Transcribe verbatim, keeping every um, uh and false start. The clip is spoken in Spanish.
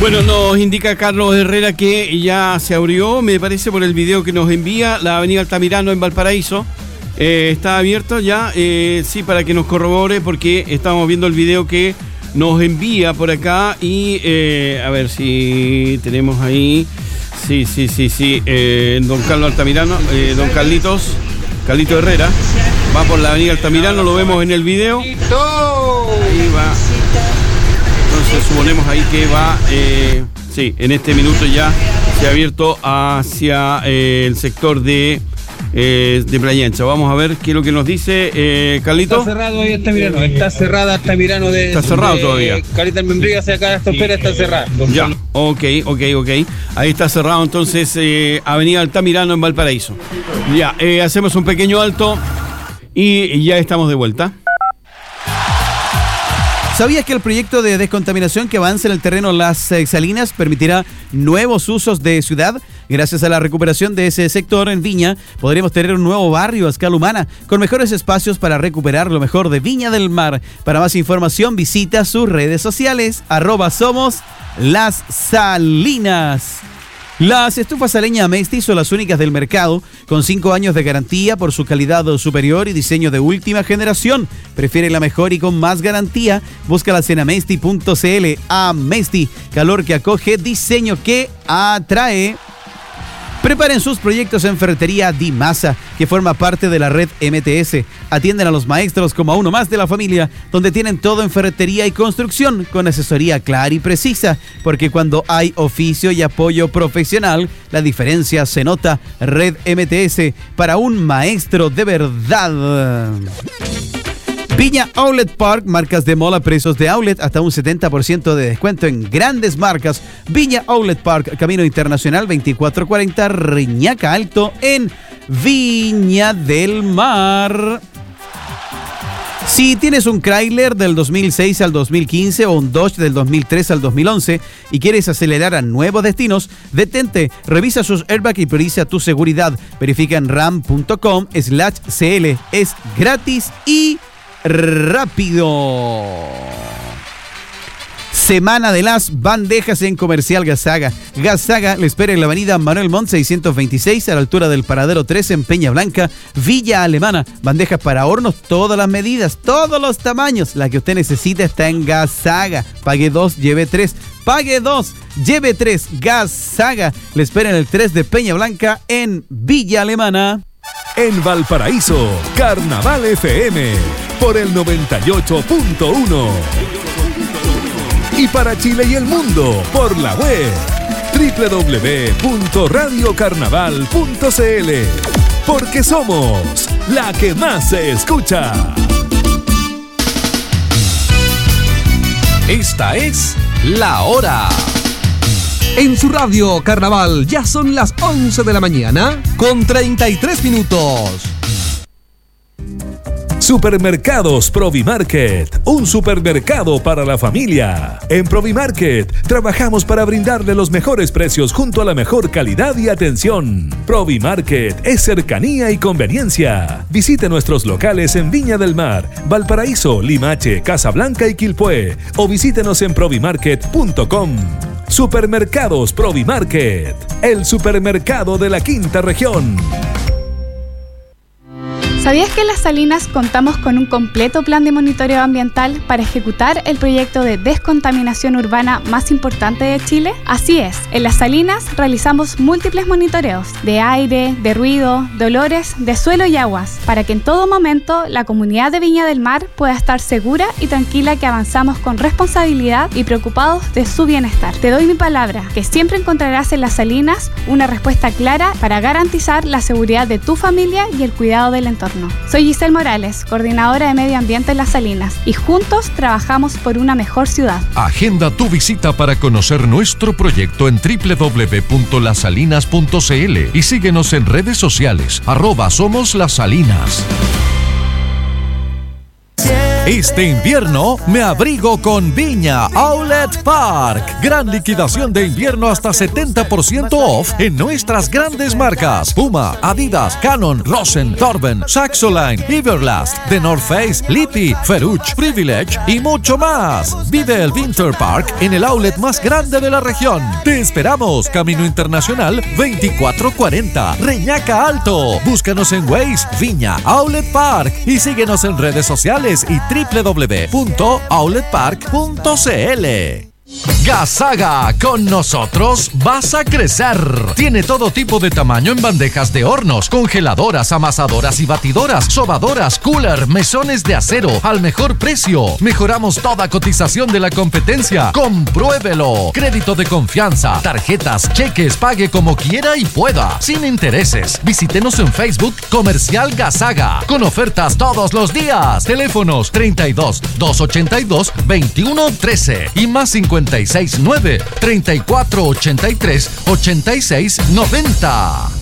Bueno, nos indica Carlos Herrera que ya se abrió, me parece, por el video que nos envía, la avenida Altamirano en Valparaíso. Eh, está abierto ya, eh, sí, para que nos corrobore, porque estamos viendo el video que nos envía por acá. Y eh, a ver si tenemos ahí. Sí, sí, sí, sí. Eh, don Carlos Altamirano, eh, don Carlitos, Carlito Herrera, va por la avenida Altamirano, lo vemos en el video. Ahí va. Entonces suponemos ahí que va, eh, sí, en este minuto ya se ha abierto hacia eh, el sector de, eh, de Playa Ancha. Vamos a ver qué es lo que nos dice eh, Carlito. Está cerrado ahí Altamirano, está cerrada Altamirano de... Está cerrado de, todavía. Carita Membrillo hacia acá, esta espera está cerrada. Ya, ok, ok, ok. Ahí está cerrado entonces eh, avenida Altamirano en Valparaíso. Ya, eh, hacemos un pequeño alto y ya estamos de vuelta. ¿Sabías que el proyecto de descontaminación que avanza en el terreno Las eh, Salinas permitirá nuevos usos de ciudad? Gracias a la recuperación de ese sector en Viña, podremos tener un nuevo barrio a escala humana, con mejores espacios para recuperar lo mejor de Viña del Mar. Para más información, visita sus redes sociales, arroba somos Las Salinas. Las estufas a leña Amesti son las únicas del mercado, con cinco años de garantía por su calidad superior y diseño de última generación. Prefiere la mejor y con más garantía. Búscalas en amesti punto cl. Amesti, calor que acoge, diseño que atrae. Preparen sus proyectos en Ferretería Di Masa, que forma parte de la red M T S. Atienden a los maestros como a uno más de la familia, donde tienen todo en ferretería y construcción, con asesoría clara y precisa, porque cuando hay oficio y apoyo profesional, la diferencia se nota. Red M T S, para un maestro de verdad. Viña Outlet Park, marcas de moda, precios de outlet, hasta un setenta por ciento de descuento en grandes marcas. Viña Outlet Park, Camino Internacional veinticuatro cuarenta, Reñaca Alto, en Viña del Mar. Si tienes un Chrysler del dos mil seis al dos mil quince o un Dodge del dos mil tres al dos mil once y quieres acelerar a nuevos destinos, detente, revisa sus airbags y prioriza tu seguridad. Verifica en ram punto com slash cl. Es gratis y rápido. Semana de las bandejas en Comercial Gazaga. Gazaga le espera en la avenida Manuel Montt seiscientos veintiséis, a la altura del Paradero tres en Peña Blanca, Villa Alemana. Bandejas para hornos, todas las medidas, todos los tamaños. La que usted necesita está en Gazaga. Pague dos, lleve tres. Pague dos, lleve tres. Gazaga le espera en el tres de Peña Blanca en Villa Alemana. En Valparaíso, Carnaval F M por el noventa y ocho punto uno. Y para Chile y el mundo, por la web doble u doble u doble u punto radio carnaval punto c l. Porque somos la que más se escucha. Esta es La Hora. En su radio Carnaval ya son las once de la mañana con treinta y tres minutos. Supermercados Provimarket, un supermercado para la familia. En Provimarket trabajamos para brindarle los mejores precios junto a la mejor calidad y atención. Provimarket es cercanía y conveniencia. Visite nuestros locales en Viña del Mar, Valparaíso, Limache, Casablanca y Quilpué, o visítenos en provimarket punto com. Supermercados Provimarket, el supermercado de la quinta región. ¿Sabías que en Las Salinas contamos con un completo plan de monitoreo ambiental para ejecutar el proyecto de descontaminación urbana más importante de Chile? Así es, en Las Salinas realizamos múltiples monitoreos de aire, de ruido, de olores, de suelo y aguas, para que en todo momento la comunidad de Viña del Mar pueda estar segura y tranquila que avanzamos con responsabilidad y preocupados de su bienestar. Te doy mi palabra, que siempre encontrarás en Las Salinas una respuesta clara para garantizar la seguridad de tu familia y el cuidado del entorno. Soy Giselle Morales, coordinadora de Medio Ambiente en Las Salinas, y juntos trabajamos por una mejor ciudad. Agenda tu visita para conocer nuestro proyecto en doble u doble u doble u punto las salinas punto c l y síguenos en redes sociales, arroba Somos Las Salinas. Este invierno me abrigo con Viña Outlet Park. Gran liquidación de invierno hasta setenta por ciento off en nuestras grandes marcas: Puma, Adidas, Canon, Rosen, Torben, Saxoline, Everlast, The North Face, Lippy, Ferrucci, Privilege y mucho más. Vive el Winter Park en el outlet más grande de la región. Te esperamos, Camino Internacional veinticuatro cuarenta, Reñaca Alto. Búscanos en Waze, Viña Outlet Park, y síguenos en redes sociales y doble u doble u doble u punto outlet park punto c l. Gasaga, con nosotros vas a crecer. Tiene todo tipo de tamaño en bandejas de hornos, congeladoras, amasadoras y batidoras, sobadoras, cooler, mesones de acero al mejor precio. Mejoramos toda cotización de la competencia. Compruébelo. Crédito de confianza, tarjetas, cheques, pague como quiera y pueda, sin intereses. Visítenos en Facebook, Comercial Gasaga, con ofertas todos los días. Teléfonos treinta y dos, doscientos ochenta y dos, veintiuno trece y más cincuenta y seis nueve, treinta y cuatro ochenta y tres, ochenta y seis noventa.